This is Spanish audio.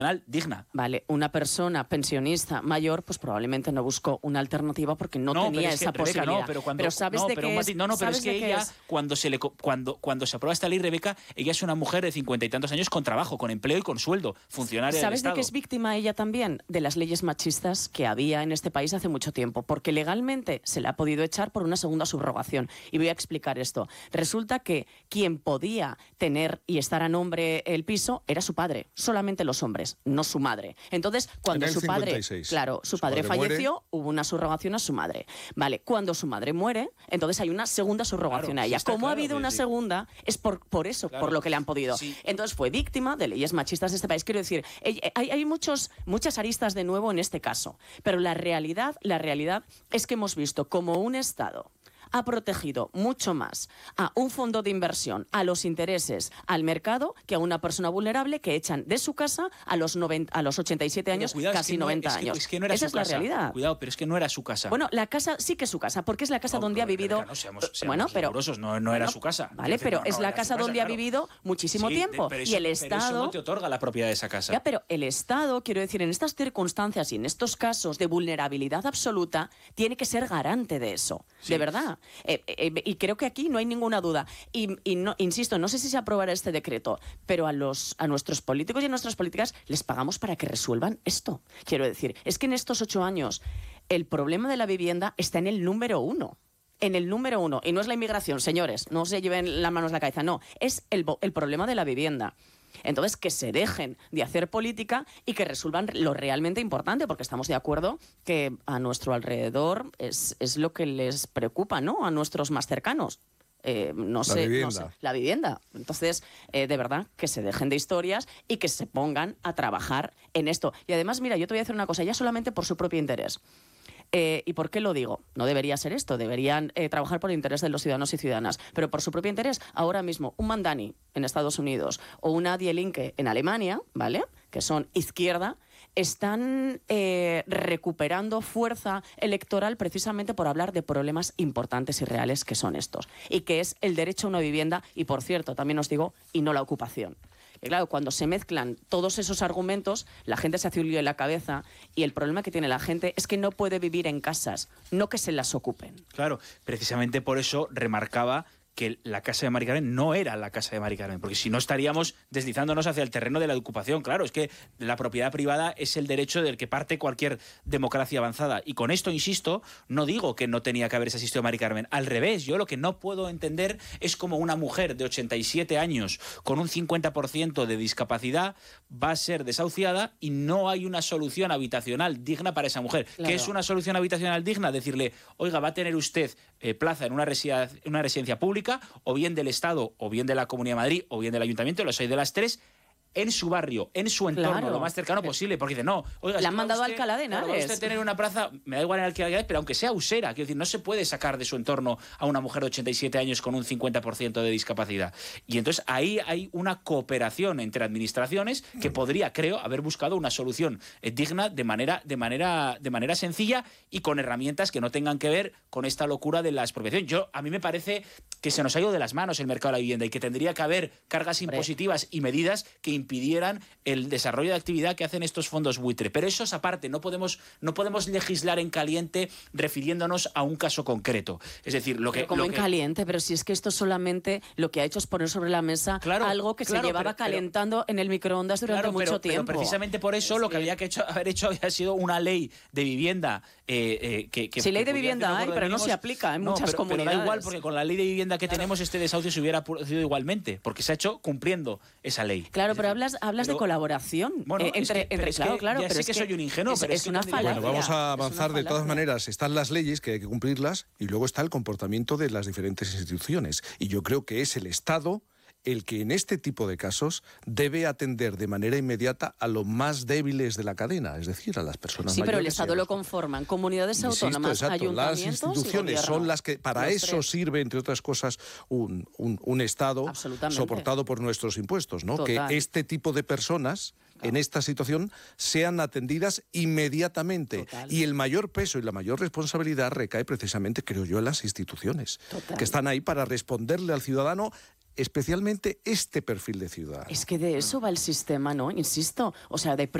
digna. Vale, una persona pensionista mayor, pues probablemente no buscó una alternativa porque no tenía esa posibilidad. No, pero cuando, pero sabes de qué es. Pero es que ella, cuando se aprueba esta ley, Rebeca, ella es una mujer de 50 y tantos años con trabajo, con empleo y con sueldo, funcionaria del ¿Sabes Estado. de qué es víctima ella también? De las leyes machistas que había en este país hace mucho tiempo, porque legalmente se le ha podido echar por una segunda subrogación. Y voy a explicar esto. Resulta que quien podía tener y estar a nombre el piso era su padre, solamente los hombres, no su madre. Entonces, cuando su padre, su padre falleció, muere, hubo una subrogación a su madre. Vale, cuando su madre muere, entonces hay una segunda subrogación a ella. Como ha habido una segunda, es por eso, por lo que le han podido. Sí. Entonces fue víctima de leyes machistas de este país. Quiero decir, hay muchas aristas de nuevo en este caso, pero la realidad es que hemos visto como un Estado ha protegido mucho más a un fondo de inversión, a los intereses, al mercado, que a una persona vulnerable que echan de su casa a los 87 años, cuidado, casi 90 años. Es que no era Esa su es casa. La realidad. Cuidado, pero es que no era su casa. Bueno, la casa sí que es su casa, porque es la casa donde ha vivido... Seamos pero rigurosos, no era su casa. Vale, pero es la casa donde ha vivido muchísimo tiempo. Pero y el Estado... Pero eso no te otorga la propiedad de esa casa. Ya, pero el Estado, quiero decir, en estas circunstancias y en estos casos de vulnerabilidad absoluta, tiene que ser garante de eso. Sí. De verdad. Y creo que aquí no hay ninguna duda. Y no, insisto, no sé si se aprobará este decreto, pero a nuestros políticos y a nuestras políticas les pagamos para que resuelvan esto. Quiero decir, es que en estos 8 años el problema de la vivienda está en el número 1. En el número 1. Y no es la inmigración, señores. No se lleven las manos a la cabeza. No, es el problema de la vivienda. Entonces, que se dejen de hacer política y que resuelvan lo realmente importante, porque estamos de acuerdo que a nuestro alrededor es lo que les preocupa, ¿no? A nuestros más cercanos. La vivienda. Entonces, de verdad, que se dejen de historias y que se pongan a trabajar en esto. Y además, mira, yo te voy a decir una cosa, ya solamente por su propio interés. ¿Y por qué lo digo? No debería ser esto, deberían trabajar por el interés de los ciudadanos y ciudadanas, pero por su propio interés, ahora mismo, un Mandani en Estados Unidos o una Die Linke en Alemania, ¿vale?, que son izquierda, están recuperando fuerza electoral precisamente por hablar de problemas importantes y reales que son estos, y que es el derecho a una vivienda y, por cierto, también os digo, y no la ocupación. Y claro, cuando se mezclan todos esos argumentos, la gente se hace un lío en la cabeza y el problema que tiene la gente es que no puede vivir en casas, no que se las ocupen. Claro, precisamente por eso remarcaba que la casa de Mari Carmen no era la casa de Mari Carmen, porque si no estaríamos deslizándonos hacia el terreno de la ocupación. Claro, es que la propiedad privada es el derecho del que parte cualquier democracia avanzada. Y con esto, insisto, no digo que no tenía que haberse asistido a Mari Carmen. Al revés, yo lo que no puedo entender es cómo una mujer de 87 años con un 50% de discapacidad va a ser desahuciada y no hay una solución habitacional digna para esa mujer. Claro. ¿Qué es una solución habitacional digna? Decirle, oiga, va a tener usted plaza en una residencia pública, o bien del Estado, o bien de la Comunidad de Madrid, o bien del Ayuntamiento, los hay de las tres, en su barrio, en su entorno, claro, lo más cercano posible, porque dice, no, oiga, le han mandado a Alcalá de Henares. Va usted tener una plaza, me da igual en Alcalá de Henares, pero aunque sea usera, quiero decir, no se puede sacar de su entorno a una mujer de 87 años con un 50% de discapacidad. Y entonces ahí hay una cooperación entre administraciones que podría, creo, haber buscado una solución digna de manera sencilla y con herramientas que no tengan que ver con esta locura de la expropiación. A mí me parece que se nos ha ido de las manos el mercado de la vivienda y que tendría que haber cargas impositivas y medidas que impidieran el desarrollo de actividad que hacen estos fondos buitre. Pero eso es aparte, no podemos legislar en caliente refiriéndonos a un caso concreto. Es decir, caliente, pero si es que esto solamente lo que ha hecho es poner sobre la mesa algo que se llevaba calentando en el microondas durante mucho tiempo. Pero precisamente por eso lo que había que haber hecho había sido una ley de vivienda ley de vivienda hay, pero no se aplica en muchas comunidades. Pero da igual, porque con la ley de vivienda que tenemos este desahucio se hubiera producido igualmente, porque se ha hecho cumpliendo esa ley. Claro, pero hablas de colaboración. Bueno, claro. Ya sé que soy un ingenuo, pero es una falacia. Bueno, vamos a avanzar de todas maneras. Están las leyes que hay que cumplirlas y luego está el comportamiento de las diferentes instituciones. Y yo creo que es el Estado el que en este tipo de casos debe atender de manera inmediata a los más débiles de la cadena, es decir, a las personas mayores. Sí, pero el Estado lo conforman comunidades autónomas, ayuntamientos. Las instituciones son las que, para eso sirve, entre otras cosas, un Estado soportado por nuestros impuestos, ¿no? Total. Que este tipo de personas en esta situación sean atendidas inmediatamente. Total. Y el mayor peso y la mayor responsabilidad recae precisamente, creo yo, en las instituciones, que están ahí para responderle al ciudadano especialmente este perfil de ciudadano. Es que de eso va el sistema, ¿no? Insisto, o sea, de